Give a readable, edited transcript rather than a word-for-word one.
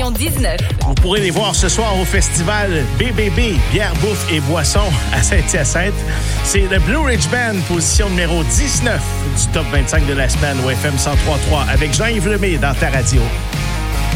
position 19. Vous pourrez les voir ce soir au festival BBB, bière, bouffe et boissons à Saint-Hyacinthe. C'est le Blue Ridge Band, position numéro 19 du top 25 de la semaine au FM 103.3 avec Jean-Yves Lemay dans ta radio.